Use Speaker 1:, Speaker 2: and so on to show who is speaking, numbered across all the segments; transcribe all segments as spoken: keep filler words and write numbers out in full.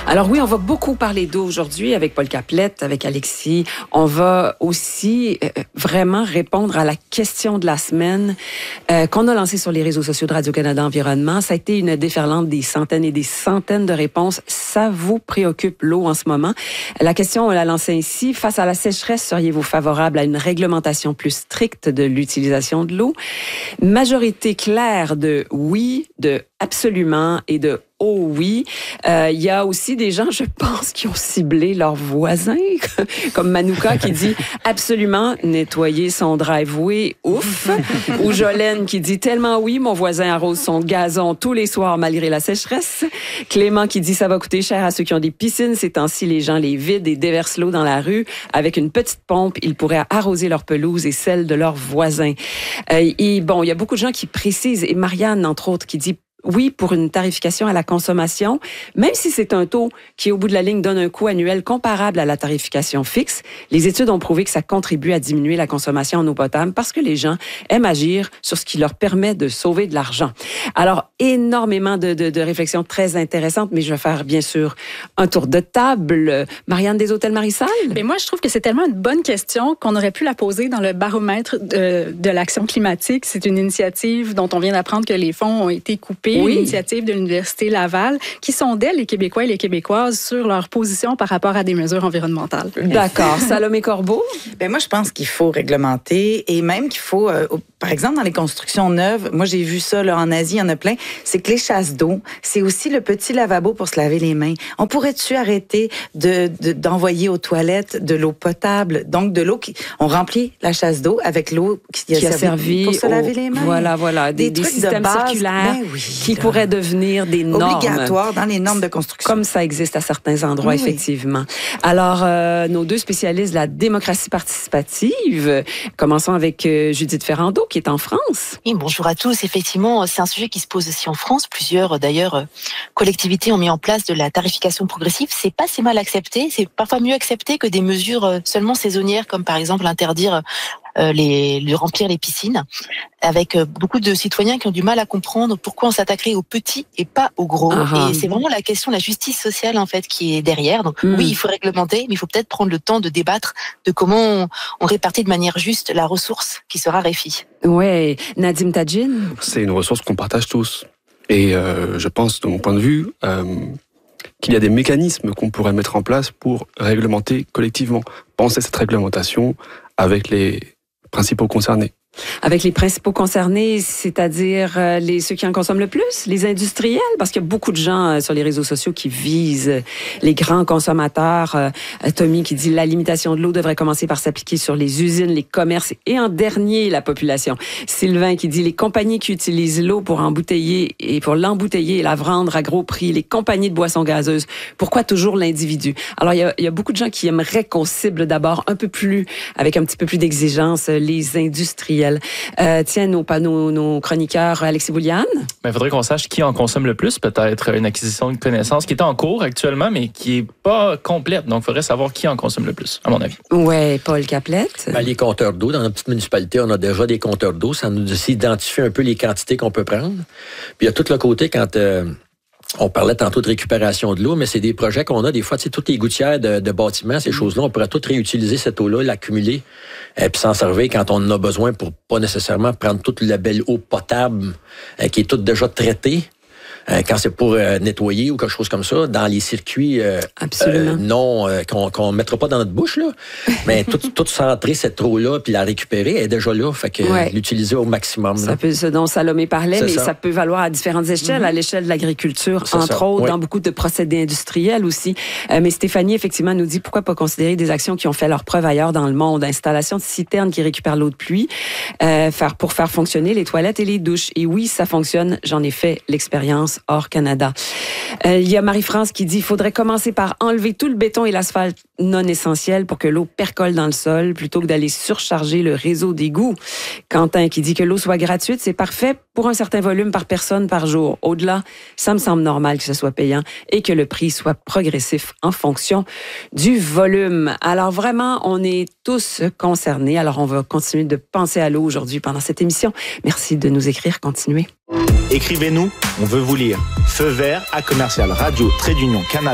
Speaker 1: Alors oui, on va beaucoup parler d'eau aujourd'hui avec Paul Caplette, avec Alexis. On va aussi euh, vraiment répondre à la question de la semaine euh, qu'on a lancée sur les réseaux sociaux de Radio-Canada Environnement. Ça a été une déferlante des centaines et des centaines de réponses. Ça vous préoccupe l'eau en ce moment? La question, on l'a lancée ainsi. Face à la sécheresse, seriez-vous favorable à une réglementation plus stricte de l'utilisation de l'eau? Majorité claire de oui, de absolument et de oh oui. Euh, il y a aussi des gens, je pense, qui ont ciblé leurs voisins, comme Manouka qui dit absolument nettoyer son driveway, ouf. Ou Jolène qui dit tellement oui, mon voisin arrose son gazon tous les soirs malgré la sécheresse. Clément qui dit ça va coûter cher à ceux qui ont des piscines. Ces temps-ci, les gens les vident et déversent l'eau dans la rue. Avec une petite pompe, ils pourraient arroser leur pelouse et celle de leurs voisins. Euh, et bon, il y a beaucoup de gens qui précisent, et Marianne, entre autres, qui dit oui, pour une tarification à la consommation, même si c'est un taux qui, au bout de la ligne, donne un coût annuel comparable à la tarification fixe, les études ont prouvé que ça contribue à diminuer la consommation en eau potable parce que les gens aiment agir sur ce qui leur permet de sauver de l'argent. Alors, énormément de, de, de réflexions très intéressantes, mais je vais faire, bien sûr, un tour de table. Marianne des Hôtels Marie-Salle?
Speaker 2: Mais moi, je trouve que c'est tellement une bonne question qu'on aurait pu la poser dans le baromètre de, de l'action climatique. C'est une initiative dont on vient d'apprendre que les fonds ont été coupés. Oui. L'initiative de l'Université Laval, qui sondait les Québécois et les Québécoises sur leur position par rapport à des mesures environnementales.
Speaker 1: D'accord. Salomé Corbeau?
Speaker 3: Ben moi, je pense qu'il faut réglementer et même qu'il faut, euh, par exemple, dans les constructions neuves, moi, j'ai vu ça là, en Asie, il y en a plein, c'est que les chasses d'eau, c'est aussi le petit lavabo pour se laver les mains. On pourrait-tu arrêter de, de, d'envoyer aux toilettes de l'eau potable, donc de l'eau qui... On remplit la chasse d'eau avec l'eau qui,
Speaker 1: qui
Speaker 3: a,
Speaker 1: a
Speaker 3: servi,
Speaker 1: servi
Speaker 3: pour se
Speaker 1: au,
Speaker 3: laver les mains.
Speaker 1: Voilà, voilà. Des, des, des systèmes de base, circulaires
Speaker 3: ben oui,
Speaker 1: qui de... pourraient devenir des normes.
Speaker 3: Obligatoires dans les normes de construction.
Speaker 1: Comme ça existe à certains endroits, oui, effectivement. Oui. Alors, euh, nos deux spécialistes de la démocratie participative, commençons avec euh, Judith Ferrando, qui est en France.
Speaker 4: Oui, bonjour à tous. Effectivement, c'est un sujet qui se pose aussi en France. Plusieurs, d'ailleurs, collectivités ont mis en place de la tarification progressive. C'est pas si mal accepté. C'est parfois mieux accepté que des mesures seulement saisonnières, comme par exemple interdire euh, les, de remplir les piscines, avec beaucoup de citoyens qui ont du mal à comprendre pourquoi on s'attaquerait aux petits et pas aux gros. Uh-huh. Et c'est vraiment la question de la justice sociale, en fait, qui est derrière. Donc, mm. oui, il faut réglementer, mais il faut peut-être prendre le temps de débattre de comment on, on répartit de manière juste la ressource qui se raréfie.
Speaker 1: Ouais. Nadim Tadjine?
Speaker 5: C'est une ressource qu'on partage tous. Et euh, je pense, de mon point de vue, euh, qu'il y a des mécanismes qu'on pourrait mettre en place pour réglementer collectivement. Penser cette réglementation avec les principaux concernés.
Speaker 1: Avec les principaux concernés, c'est-à-dire euh, les ceux qui en consomment le plus, les industriels, parce qu'il y a beaucoup de gens euh, sur les réseaux sociaux qui visent euh, les grands consommateurs. Euh, Tommy qui dit la limitation de l'eau devrait commencer par s'appliquer sur les usines, les commerces et en dernier la population. Sylvain qui dit les compagnies qui utilisent l'eau pour embouteiller et pour l'embouteiller et la vendre à gros prix, les compagnies de boissons gazeuses. Pourquoi toujours l'individu? Alors il y a, il y a beaucoup de gens qui aimeraient qu'on cible d'abord un peu plus, avec un petit peu plus d'exigence, les industriels. Euh, tiens, nos, nos, nos chroniqueurs, Alexis Bouliane.
Speaker 6: Il faudrait qu'on sache qui en consomme le plus, peut-être une acquisition de connaissances qui est en cours actuellement, mais qui n'est pas complète. Donc, il faudrait savoir qui en consomme le plus, à mon avis.
Speaker 1: Oui, Paul Caplette.
Speaker 7: Ben, les compteurs d'eau. Dans notre petite municipalité, on a déjà des compteurs d'eau. Ça nous identifie un peu les quantités qu'on peut prendre. Puis il y a tout le côté quand... Euh, On parlait tantôt de récupération de l'eau, mais c'est des projets qu'on a des fois, tu sais, toutes les gouttières de, de bâtiments, ces mmh. choses-là, on pourrait toutes réutiliser cette eau-là, l'accumuler, et puis s'en servir quand on en a besoin pour pas nécessairement prendre toute la belle eau potable euh, qui est toute déjà traitée. Euh, quand c'est pour euh, nettoyer ou quelque chose comme ça, dans les circuits euh, euh, non euh, qu'on qu'on mettra pas dans notre bouche là, mais tout, tout centrer cette eau-là puis la récupérer elle est déjà là, fait que ouais. l'utiliser au maximum. Là.
Speaker 1: Ça peut, ce dont Salomé parlait, c'est mais ça. ça peut valoir à différentes échelles, mm-hmm. à l'échelle de l'agriculture, c'est entre ça. autres, oui. dans beaucoup de procédés industriels aussi. Euh, mais Stéphanie, effectivement, nous dit pourquoi pas considérer des actions qui ont fait leur preuve ailleurs dans le monde, installation de citernes qui récupèrent l'eau de pluie, euh, faire pour faire fonctionner les toilettes et les douches. Et oui, ça fonctionne. J'en ai fait l'expérience hors Canada. Euh, il y a Marie-France qui dit il faudrait commencer par enlever tout le béton et l'asphalte non essentiel pour que l'eau percole dans le sol plutôt que d'aller surcharger le réseau d'égouts. Quentin qui dit que l'eau soit gratuite, c'est parfait pour un certain volume par personne par jour. Au-delà, ça me semble normal que ce soit payant et que le prix soit progressif en fonction du volume. Alors vraiment, on est tous concernés. Alors on va continuer de penser à l'eau aujourd'hui pendant cette émission. Merci de nous écrire. Continuez.
Speaker 8: Écrivez-nous, on veut vous lire. Feu vert à commercial radio trait d'union Canada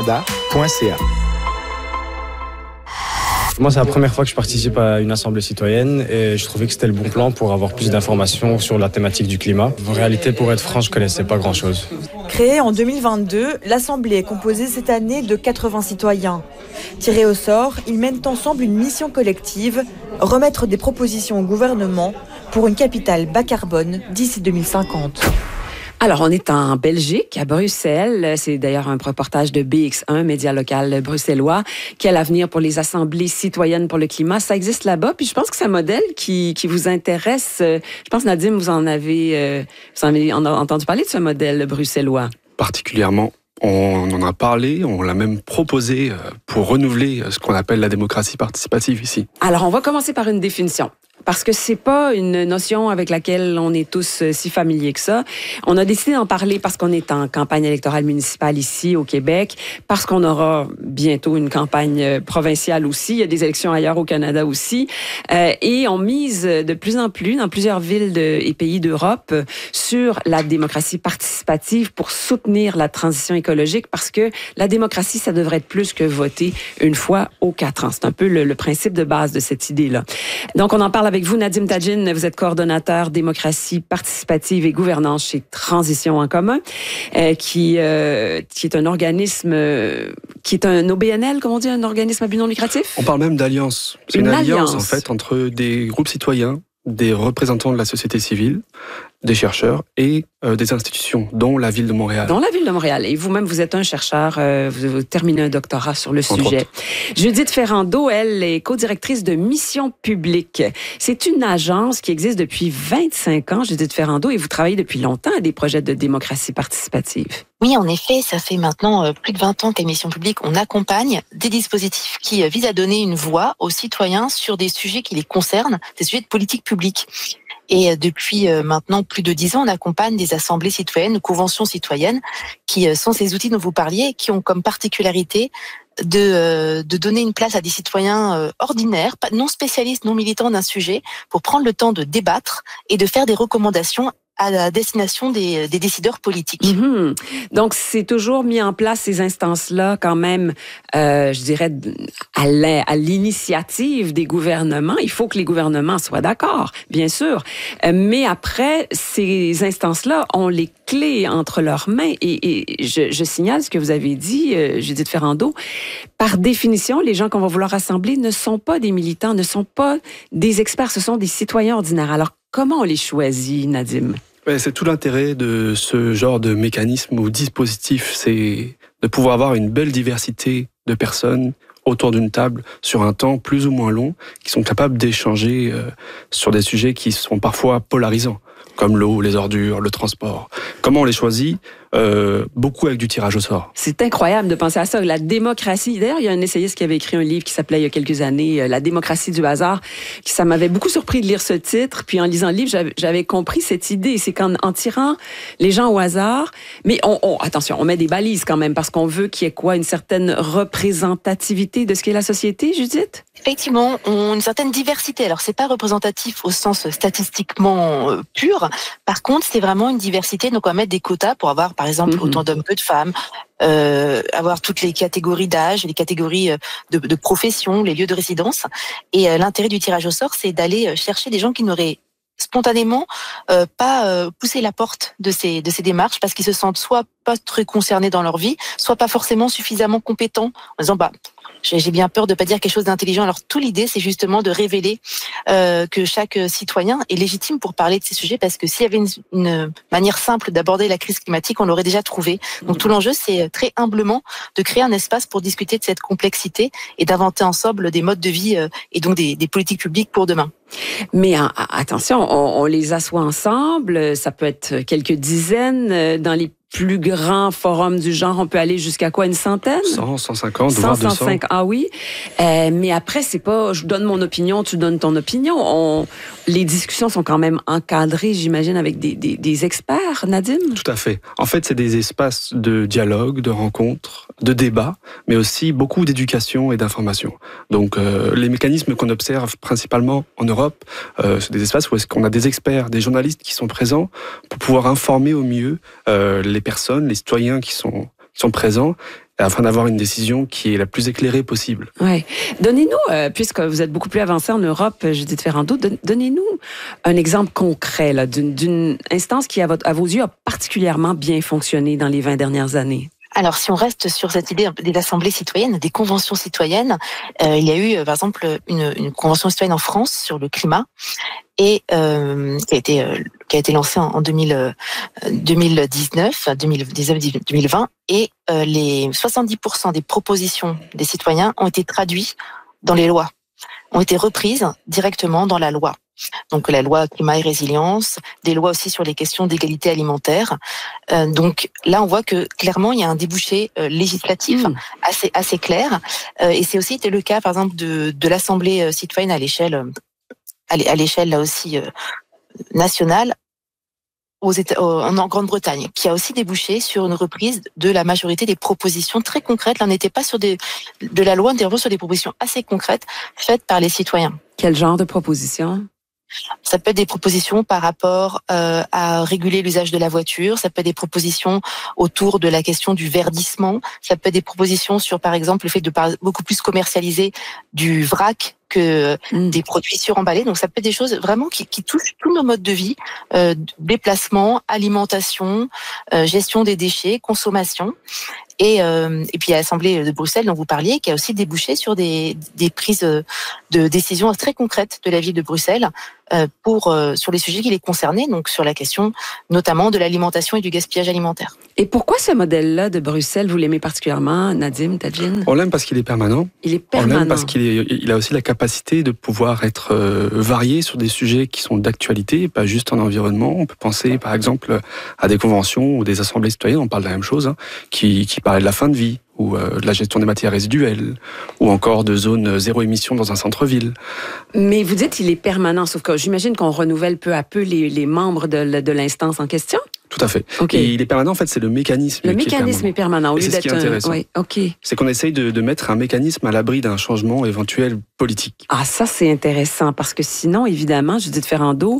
Speaker 8: point c a. Moi, c'est la première fois que je participe à une assemblée citoyenne et je trouvais que c'était le bon plan pour avoir plus d'informations sur la thématique du climat. En réalité, pour être franc, je connaissais pas grand-chose.
Speaker 9: Créée en deux mille vingt-deux, l'Assemblée est composée cette année de quatre-vingts citoyens. Tirés au sort, ils mènent ensemble une mission collective, remettre des propositions au gouvernement pour une capitale bas carbone d'ici deux mille cinquante.
Speaker 1: Alors, on est en Belgique, à Bruxelles. C'est d'ailleurs un reportage de B X un, média local bruxellois. Quel avenir pour les assemblées citoyennes pour le climat? Ça existe là-bas. Puis je pense que c'est un modèle qui, qui vous intéresse. Je pense, Nadim, vous en avez, vous en avez entendu parler de ce modèle bruxellois.
Speaker 5: Particulièrement. On en a parlé, on l'a même proposé pour renouveler ce qu'on appelle la démocratie participative ici.
Speaker 1: Alors, on va commencer par une définition. Parce que c'est pas une notion avec laquelle on est tous si familiers que ça. On a décidé d'en parler parce qu'on est en campagne électorale municipale ici au Québec, parce qu'on aura bientôt une campagne provinciale aussi. Il y a des élections ailleurs au Canada aussi. Euh, et on mise de plus en plus dans plusieurs villes de, et pays d'Europe sur la démocratie participative pour soutenir la transition écologique, parce que la démocratie, ça devrait être plus que voter une fois aux quatre ans. C'est un peu le, le principe de base de cette idée-là. Donc, on en parle avec vous, Nadim Tadjine. Vous êtes coordonnateur démocratie participative et gouvernance chez Transition en commun, euh, qui, euh, qui est un organisme, euh, qui est un O B N L, comme on dit, un organisme à but non lucratif?
Speaker 5: On parle même d'alliance. C'est une, une alliance, alliance, en fait, entre des groupes citoyens, des représentants de la société civile, des chercheurs et euh, des institutions, dont la Ville de Montréal.
Speaker 1: Dont la Ville de Montréal. Et vous-même, vous êtes un chercheur, euh, vous, vous terminez un doctorat sur le
Speaker 5: Entre
Speaker 1: sujet.
Speaker 5: autres.
Speaker 1: Judith Ferrando, elle est co-directrice de Mission Publique. C'est une agence qui existe depuis vingt-cinq ans, Judith Ferrando, et vous travaillez depuis longtemps à des projets de démocratie participative.
Speaker 4: Oui, en effet, ça fait maintenant euh, plus de vingt ans qu'à Mission Publique, on accompagne des dispositifs qui euh, visent à donner une voix aux citoyens sur des sujets qui les concernent, des sujets de politique publique. Et euh, depuis euh, maintenant plus de dix ans, on accompagne des assemblées citoyennes, conventions citoyennes, qui euh, sont ces outils dont vous parliez, qui ont comme particularité de, euh, de donner une place à des citoyens euh, ordinaires, non spécialistes, non militants d'un sujet, pour prendre le temps de débattre et de faire des recommandations à la destination des, des décideurs politiques.
Speaker 1: Mm-hmm. Donc, c'est toujours mis en place ces instances-là, quand même, euh, je dirais, à l'initiative des gouvernements. Il faut que les gouvernements soient d'accord, bien sûr. Euh, mais après, ces instances-là ont les clés entre leurs mains. Et, et je, je signale ce que vous avez dit, euh, Judith Ferrando. Par définition, les gens qu'on va vouloir rassembler ne sont pas des militants, ne sont pas des experts, ce sont des citoyens ordinaires. Alors, comment on les choisit, Nadim?
Speaker 5: C'est tout l'intérêt de ce genre de mécanisme ou dispositif, c'est de pouvoir avoir une belle diversité de personnes autour d'une table sur un temps plus ou moins long, qui sont capables d'échanger sur des sujets qui sont parfois polarisants, comme l'eau, les ordures, le transport. Comment on les choisit? Euh, beaucoup avec du tirage au sort.
Speaker 1: C'est incroyable de penser à ça. La démocratie. D'ailleurs, il y a un essayiste qui avait écrit un livre qui s'appelait il y a quelques années La démocratie du hasard. Qui, ça m'avait beaucoup surpris de lire ce titre. Puis en lisant le livre, j'avais, j'avais compris cette idée. C'est qu'en en tirant les gens au hasard, mais on, on, attention, on met des balises quand même parce qu'on veut qu'il y ait quoi, une certaine représentativité de ce qu'est la société, Judith?
Speaker 4: Effectivement, on a une certaine diversité. Alors, c'est pas représentatif au sens statistiquement euh, pur. Par contre, c'est vraiment une diversité. Donc, on va mettre des quotas pour avoir, par exemple, mmh. autant d'hommes que de femmes, euh, avoir toutes les catégories d'âge, les catégories de, de profession, les lieux de résidence. Et euh, l'intérêt du tirage au sort, c'est d'aller chercher des gens qui n'auraient spontanément euh, pas euh, pousser la porte de ces de ces démarches parce qu'ils se sentent soit pas très concernés dans leur vie, soit pas forcément suffisamment compétents en disant bah j'ai bien peur de pas dire quelque chose d'intelligent. Alors, toute l'idée, c'est justement de révéler euh, que chaque citoyen est légitime pour parler de ces sujets, parce que s'il y avait une, une manière simple d'aborder la crise climatique, on l'aurait déjà trouvé. Donc, tout l'enjeu, c'est très humblement de créer un espace pour discuter de cette complexité et d'inventer ensemble des modes de vie euh, et donc des, des politiques publiques pour demain.
Speaker 1: Mais a, attention, on, on les assoit ensemble, ça peut être quelques dizaines. Dans les plus grands forums du genre, on peut aller jusqu'à quoi, une centaine?
Speaker 5: cent, cent cinquante, voire deux cents.
Speaker 1: Ah oui. Euh, mais après, c'est pas, je donne mon opinion, tu donnes ton opinion. On, les discussions sont quand même encadrées, j'imagine, avec des, des, des experts, Nadim?
Speaker 5: Tout à fait. En fait, c'est des espaces de dialogue, de rencontres, de débat, mais aussi beaucoup d'éducation et d'information. Donc, euh, les mécanismes qu'on observe principalement en Europe, euh, c'est des espaces où est-ce qu'on a des experts, des journalistes qui sont présents pour pouvoir informer au mieux euh, les personnes, les citoyens qui sont sont présents, afin d'avoir une décision qui est la plus éclairée possible.
Speaker 1: Oui. Donnez-nous, euh, puisque vous êtes beaucoup plus avancé en Europe, Judith Ferrando, don- donnez-nous un exemple concret là, d'une, d'une instance qui, à, votre, à vos yeux, a particulièrement bien fonctionné dans les vingt dernières années.
Speaker 4: Alors, si on reste sur cette idée des assemblées citoyennes, des conventions citoyennes, euh, il y a eu, par exemple, une, une convention citoyenne en France sur le climat et euh, qui a été euh, qui a été lancée en, en deux mille, euh, deux mille dix-neuf, deux mille dix-neuf, deux mille vingt, et euh, les soixante-dix pour cent des propositions des citoyens ont été traduites dans les lois, ont été reprises directement dans la loi. Donc la loi climat et résilience, des lois aussi sur les questions d'égalité alimentaire. Euh, donc là, on voit que clairement, il y a un débouché euh, législatif mmh. assez assez clair. Euh, et c'est aussi été le cas, par exemple, de, de l'Assemblée citoyenne à l'échelle, à l'échelle là aussi euh, nationale, aux États, en Grande-Bretagne, qui a aussi débouché sur une reprise de la majorité des propositions très concrètes. Là, on n'était pas sur des, de la loi, on était vraiment sur des propositions assez concrètes faites par les citoyens.
Speaker 1: Quel genre de propositions ?
Speaker 4: Ça peut être des propositions par rapport euh, à réguler l'usage de la voiture, ça peut être des propositions autour de la question du verdissement, ça peut être des propositions sur, par exemple, le fait de beaucoup plus commercialiser du vrac que mmh. des produits suremballés. Donc ça peut être des choses vraiment qui, qui touchent tous nos modes de vie, euh, déplacement, alimentation, euh, gestion des déchets, consommation. Et, euh, et puis il y a l'Assemblée de Bruxelles dont vous parliez, qui a aussi débouché sur des, des prises de décisions très concrètes de la ville de Bruxelles euh, pour euh, sur les sujets qui les concernaient, donc sur la question notamment de l'alimentation et du gaspillage alimentaire.
Speaker 1: Et pourquoi ce modèle-là de Bruxelles, vous l'aimez particulièrement, Nadim, Tadjine ?
Speaker 5: On l'aime parce qu'il est permanent.
Speaker 1: Il est permanent.
Speaker 5: On l'aime parce qu'il est, il a aussi la capacité de pouvoir être euh, varié sur des sujets qui sont d'actualité, pas juste en environnement. On peut penser par exemple à des conventions ou des assemblées citoyennes, on parle de la même chose, hein, qui, qui parlaient de la fin de vie, ou euh, de la gestion des matières résiduelles, ou encore de zones zéro émission dans un centre-ville.
Speaker 1: Mais vous dites qu'il est permanent, sauf que j'imagine qu'on renouvelle peu à peu les, les membres de, de l'instance en question?
Speaker 5: Tout à fait.
Speaker 1: Okay.
Speaker 5: Et il est permanent, en fait, c'est le mécanisme
Speaker 1: Le
Speaker 5: qui
Speaker 1: mécanisme est permanent.
Speaker 5: est permanent.
Speaker 1: Au
Speaker 5: Et
Speaker 1: lieu
Speaker 5: c'est ce qui est
Speaker 1: d'être
Speaker 5: intéressant.
Speaker 1: Un... Oui, okay.
Speaker 5: C'est qu'on essaye de, de mettre un mécanisme à l'abri d'un changement éventuel politique.
Speaker 1: Ah, ça, c'est intéressant, parce que sinon, évidemment, Judith Ferrando,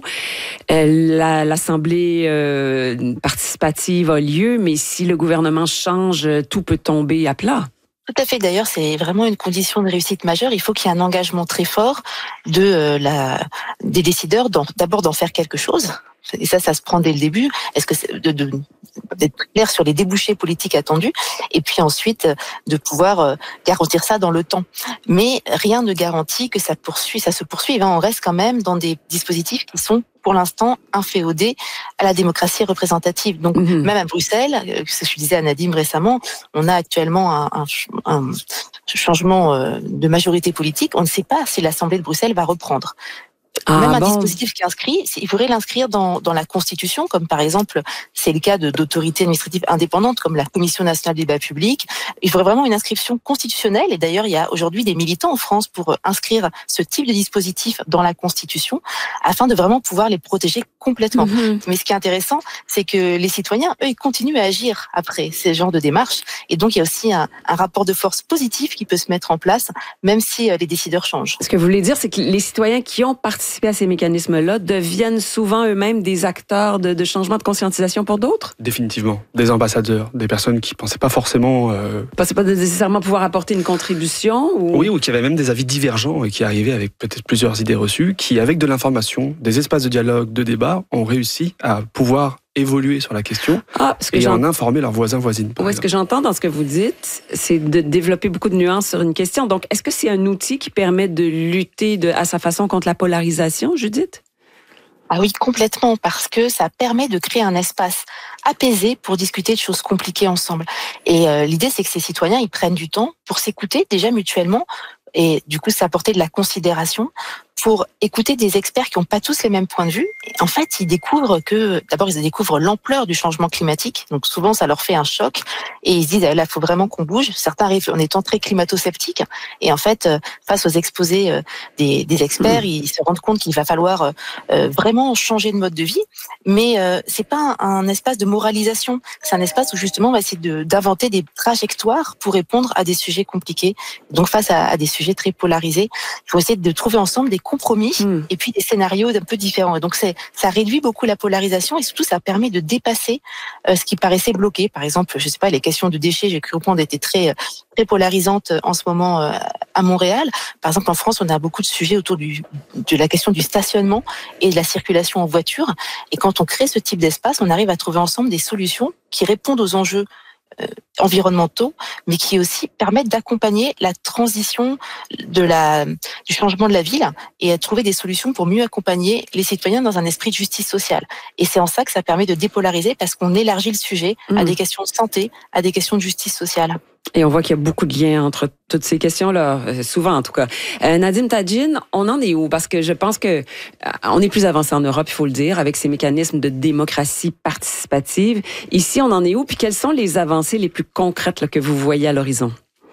Speaker 1: euh, la, l'Assemblée euh, participative a lieu, mais si le gouvernement change, tout peut tomber à plat.
Speaker 4: Tout à fait. D'ailleurs, c'est vraiment une condition de réussite majeure. Il faut qu'il y ait un engagement très fort de euh, la des décideurs, d'en, d'abord d'en faire quelque chose. Et ça, ça se prend dès le début. Est-ce que c'est de, de d'être clair sur les débouchés politiques attendus, et puis ensuite de pouvoir euh, garantir ça dans le temps. Mais rien ne garantit que ça poursuit, ça se poursuive. Hein. On reste quand même dans des dispositifs qui sont pour l'instant inféodés à la démocratie représentative. Donc mmh. même à Bruxelles, ce que je disais à Nadim récemment, on a actuellement un, un, un changement de majorité politique. On ne sait pas si l'Assemblée de Bruxelles va reprendre. Ah, Même un bon. dispositif qui est inscrit, il faudrait l'inscrire dans, dans la Constitution, comme par exemple, c'est le cas de, d'autorités administratives indépendantes, comme la Commission nationale du débat public. Il faudrait vraiment une inscription constitutionnelle, et d'ailleurs, il y a aujourd'hui des militants en France pour inscrire ce type de dispositif dans la Constitution, afin de vraiment pouvoir les protéger complètement. Mm-hmm. Mais ce qui est intéressant, c'est que les citoyens, eux, ils continuent à agir après ces genres de démarches, et donc il y a aussi un, un rapport de force positif qui peut se mettre en place, même si les décideurs changent.
Speaker 1: Ce que vous voulez dire, c'est que les citoyens qui ont participé à ces mécanismes-là deviennent souvent eux-mêmes des acteurs de, de changement de conscientisation pour d'autres?
Speaker 5: Définitivement. Des ambassadeurs, des personnes qui ne pensaient pas forcément... Euh...
Speaker 1: pensaient pas nécessairement pouvoir apporter une contribution? Ou...
Speaker 5: Oui, ou qui avaient même des avis divergents et qui arrivaient avec peut-être plusieurs idées reçues, qui, avec de l'information, des espaces de dialogue, de débat, ont réussi à pouvoir évoluer sur la question ah, et en informer leurs voisins, voisines.
Speaker 1: Oui, ce que j'entends dans ce que vous dites, c'est de développer beaucoup de nuances sur une question. Donc, est-ce que c'est un outil qui permet de lutter de, à sa façon contre la polarisation, Judith?
Speaker 4: Ah oui, complètement, parce que ça permet de créer un espace apaisé pour discuter de choses compliquées ensemble. Et euh, l'idée, c'est que ces citoyens, ils prennent du temps pour s'écouter déjà mutuellement, et du coup, ça apporter de la considération pour écouter des experts qui n'ont pas tous les mêmes points de vue. Et en fait, ils découvrent que, d'abord, ils découvrent l'ampleur du changement climatique. Donc, souvent, ça leur fait un choc. Et ils se disent, là, il faut vraiment qu'on bouge. Certains arrivent en étant très climato-sceptiques. Et en fait, face aux exposés des, des experts, mmh. ils se rendent compte qu'il va falloir euh, vraiment changer de mode de vie. Mais euh, c'est pas un, un espace de moralisation. C'est un espace où, justement, on va essayer de, d'inventer des trajectoires pour répondre à des sujets compliqués. Donc, face à, à des sujets très polarisés, il faut essayer de trouver ensemble des compromis mmh. et puis des scénarios un peu différents. Et donc c'est, ça réduit beaucoup la polarisation et surtout ça permet de dépasser euh, ce qui paraissait bloqué. Par exemple, je sais pas, les questions de déchets, j'ai cru comprendre, étaient très très polarisantes en ce moment euh, à Montréal. Par exemple, en France, on a beaucoup de sujets autour du, de la question du stationnement et de la circulation en voiture. Et quand on crée ce type d'espace, on arrive à trouver ensemble des solutions qui répondent aux enjeux Euh, environnementaux, mais qui aussi permettent d'accompagner la transition de la, du changement de la ville et à trouver des solutions pour mieux accompagner les citoyens dans un esprit de justice sociale. Et c'est en ça que ça permet de dépolariser parce qu'on élargit le sujet mmh. à des questions de santé, à des questions de justice sociale.
Speaker 1: Et on voit qu'il y a beaucoup de liens entre toutes ces questions-là, souvent en tout cas. Euh, Nadim Tadjine, on en est où? Parce que je pense que euh, on est plus avancé en Europe, il faut le dire, avec ces mécanismes de démocratie participative. Ici, on en est où? Puis quelles sont les avancées les plus concrètes là, que vous voyez à l'horizon?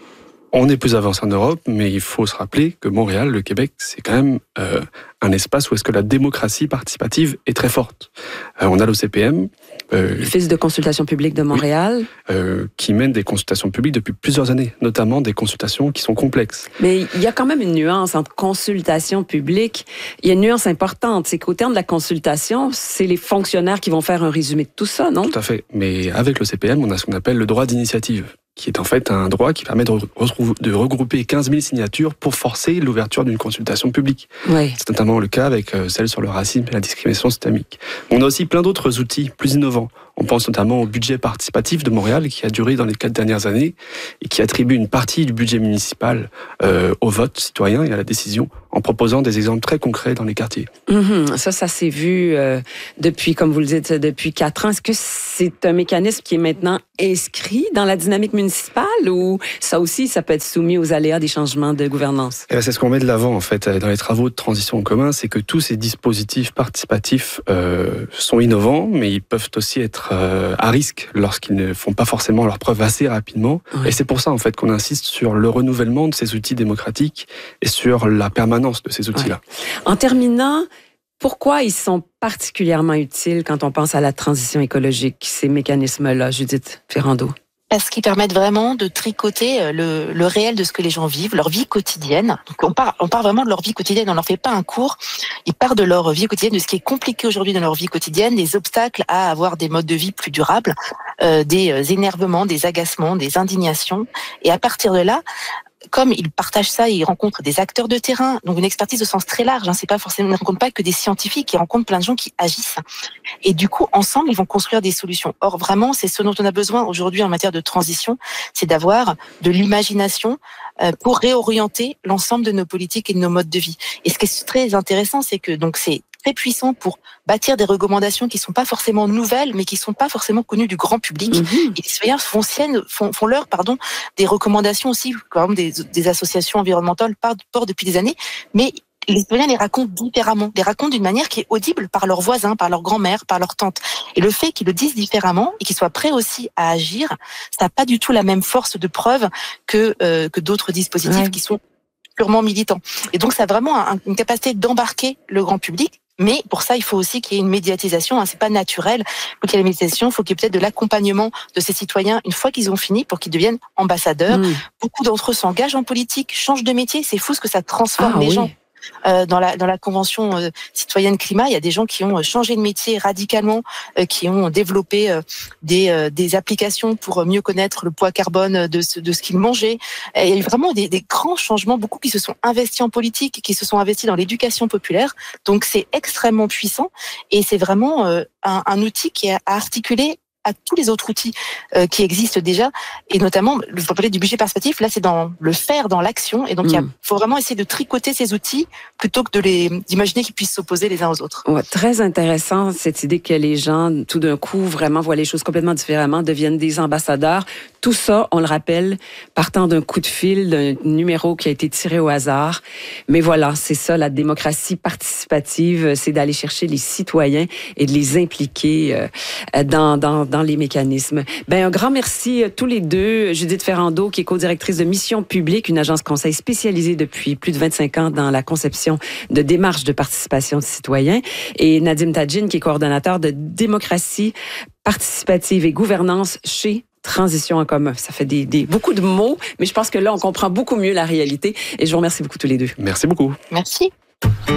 Speaker 5: On est plus avancé en Europe, mais il faut se rappeler que Montréal, le Québec, c'est quand même euh, un espace où est-ce que la démocratie participative est très forte. Euh, on a l'O C P M. Euh,
Speaker 1: L'Office de consultation publique de Montréal.
Speaker 5: Oui, euh, qui mène des consultations publiques depuis plusieurs années, notamment des consultations qui sont complexes.
Speaker 1: Mais il y a quand même une nuance entre consultation publique. Il y a une nuance importante, c'est qu'au terme de la consultation, c'est les fonctionnaires qui vont faire un résumé de tout ça, non?
Speaker 5: Tout à fait. Mais avec l'O C P M, on a ce qu'on appelle le droit d'initiative, qui est en fait un droit qui permet de, re- de regrouper quinze mille signatures pour forcer l'ouverture d'une consultation publique.
Speaker 1: Oui.
Speaker 5: C'est notamment le cas avec celle sur le racisme et la discrimination systémique. On a aussi plein d'autres outils plus innovants. On pense notamment au budget participatif de Montréal qui a duré dans les quatre dernières années et qui attribue une partie du budget municipal euh, au vote citoyen et à la décision en proposant des exemples très concrets dans les quartiers.
Speaker 1: Mmh, ça, ça s'est vu euh, depuis, comme vous le dites, depuis quatre ans. Est-ce que c'est un mécanisme qui est maintenant inscrit dans la dynamique municipale ou ça aussi, ça peut être soumis aux aléas des changements de gouvernance?
Speaker 5: Et c'est ce qu'on met de l'avant en fait dans les travaux de transition en commun, c'est que tous ces dispositifs participatifs euh, sont innovants, mais ils peuvent aussi être euh, à risque lorsqu'ils ne font pas forcément leurs preuves assez rapidement. Oui. Et c'est pour ça en fait qu'on insiste sur le renouvellement de ces outils démocratiques et sur la permanence de ces outils-là.
Speaker 1: Oui. En terminant, pourquoi ils sont particulièrement utiles quand on pense à la transition écologique, ces mécanismes-là, Judith Ferrando?
Speaker 4: Parce qu'ils permettent vraiment de tricoter le, le réel de ce que les gens vivent, leur vie quotidienne. Donc on part, on part vraiment de leur vie quotidienne, on leur fait pas un cours. Ils partent de leur vie quotidienne, de ce qui est compliqué aujourd'hui dans leur vie quotidienne, des obstacles à avoir des modes de vie plus durables, euh, des énervements, des agacements, des indignations. Et à partir de là, comme ils partagent ça, ils rencontrent des acteurs de terrain, donc une expertise au sens très large. Hein, c'est pas forcément, ils ne rencontrent pas que des scientifiques, ils rencontrent plein de gens qui agissent. Et du coup, ensemble, ils vont construire des solutions. Or, vraiment, c'est ce dont on a besoin aujourd'hui en matière de transition, c'est d'avoir de l'imagination euh, pour réorienter l'ensemble de nos politiques et de nos modes de vie. Et ce qui est très intéressant, c'est que donc c'est très puissant pour bâtir des recommandations qui sont pas forcément nouvelles, mais qui sont pas forcément connues du grand public. Mmh. Et les citoyens font sienne, font, font leur, pardon, des recommandations aussi, comme des, des associations environnementales portent depuis des années, mais les citoyens les racontent différemment, les racontent d'une manière qui est audible par leurs voisins, par leur grand-mère, par leur tante. Et le fait qu'ils le disent différemment et qu'ils soient prêts aussi à agir, ça n'a pas du tout la même force de preuve que, euh, que d'autres dispositifs ouais. qui sont purement militants. Et donc, ça a vraiment un, une capacité d'embarquer le grand public. Mais pour ça, il faut aussi qu'il y ait une médiatisation. Hein, c'est pas naturel. Il faut qu'il y ait la médiatisation. Il faut qu'il y ait peut-être de l'accompagnement de ces citoyens une fois qu'ils ont fini pour qu'ils deviennent ambassadeurs. Mmh. Beaucoup d'entre eux s'engagent en politique, changent de métier. C'est fou ce que ça transforme ah, les oui. gens. Euh, dans la dans la convention euh, citoyenne climat, il y a des gens qui ont changé de métier radicalement, euh, qui ont développé euh, des euh, des applications pour mieux connaître le poids carbone de ce de ce qu'ils mangeaient. Et il y a eu vraiment des des grands changements, beaucoup qui se sont investis en politique, qui se sont investis dans l'éducation populaire. Donc c'est extrêmement puissant et c'est vraiment euh, un, un outil qui est à articuler à tous les autres outils euh, qui existent déjà, et notamment, je vous parlais du budget participatif, là c'est dans le faire, dans l'action, et donc il mmh. faut vraiment essayer de tricoter ces outils plutôt que de les d'imaginer qu'ils puissent s'opposer les uns aux autres.
Speaker 1: Ouais, très intéressant cette idée que les gens, tout d'un coup, vraiment voient les choses complètement différemment, deviennent des ambassadeurs. Tout ça, on le rappelle, partant d'un coup de fil, d'un numéro qui a été tiré au hasard. Mais voilà, c'est ça, la démocratie participative, c'est d'aller chercher les citoyens et de les impliquer euh, dans, dans, dans les mécanismes. Ben, un grand merci à tous les deux. Judith Ferrando, qui est co-directrice de Mission Publique, une agence conseil spécialisée depuis plus de vingt-cinq ans dans la conception de démarches de participation de citoyens, et Nadim Tadjine, qui est coordonnateur de démocratie participative et gouvernance chez Transition en commun. Ça fait des, des, beaucoup de mots, mais je pense que là, on comprend beaucoup mieux la réalité. Et je vous remercie beaucoup tous les deux.
Speaker 5: Merci beaucoup.
Speaker 4: Merci.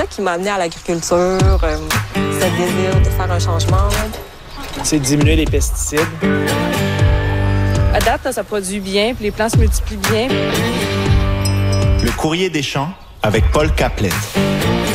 Speaker 10: qui m'a amené à l'agriculture, euh, ce désir de faire un changement.
Speaker 11: C'est diminuer les pesticides.
Speaker 12: À date, ça produit bien, puis les plants se multiplient bien.
Speaker 13: Le courrier des champs avec Paul Caplette.